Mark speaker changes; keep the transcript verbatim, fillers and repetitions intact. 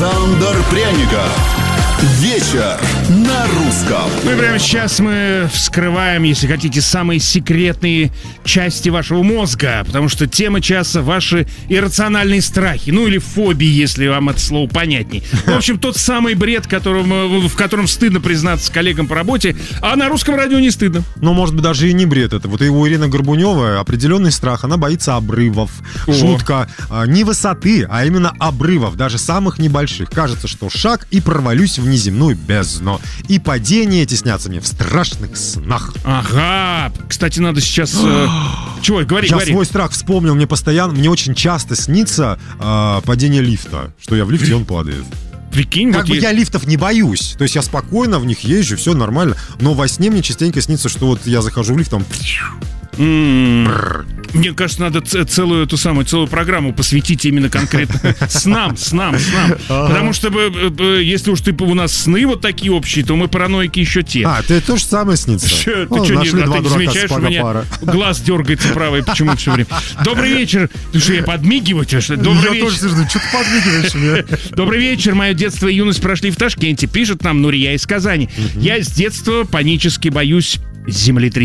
Speaker 1: Александр Пряников. Вечер на русском.
Speaker 2: Ну и прямо сейчас мы вскрываем, если хотите, самые секретные части вашего мозга, потому что тема часа — ваши иррациональные страхи, ну или фобии, если вам это слово понятней. В общем, тот самый бред, которым, в котором стыдно признаться коллегам по работе, а на русском радио не стыдно.
Speaker 3: Ну, может быть, даже и не бред это. Вот и у Ирины Горбуневой определенный страх. Она боится обрывов.
Speaker 2: О.
Speaker 3: Шутка. А, не высоты, а именно обрывов, даже самых небольших. Кажется, что шаг и провалюсь в неземную бездну. И падения эти снятся мне в страшных снах.
Speaker 2: Ага. Кстати, надо сейчас... э... Чего? Говори,
Speaker 3: Сейчас
Speaker 2: говори.
Speaker 3: свой страх вспомнил. Мне постоянно, мне очень часто снится э, падение лифта. Что я в лифте, и он падает.
Speaker 2: Прикинь,
Speaker 3: Как
Speaker 2: вот
Speaker 3: бы
Speaker 2: есть...
Speaker 3: я лифтов не боюсь. То есть я спокойно в них езжу, все нормально. Но во сне мне частенько снится, что вот я захожу в лифт, там...
Speaker 2: М-м-м. Мне кажется, надо ц- целую эту самую целую программу посвятить именно конкретно снам, снам, снам. Потому что если уж ты у нас сны вот такие общие, то мы параноики еще те.
Speaker 3: А, ты то же самое снится?
Speaker 2: Ты
Speaker 3: О,
Speaker 2: что, не
Speaker 3: нашли два
Speaker 2: ты
Speaker 3: дурака
Speaker 2: замечаешь,
Speaker 3: с
Speaker 2: у меня
Speaker 3: пара.
Speaker 2: глаз дергается правый, почему все время. Добрый вечер. Ты что, я подмигиваю тебе, что ли? Добрый
Speaker 3: Я
Speaker 2: вечер.
Speaker 3: тоже сижу, что ты подмигиваешь мне?
Speaker 2: Добрый вечер. Мое детство и юность прошли в Ташкенте. Пишет нам Нурия из Казани. Я с детства панически боюсь землетрясений.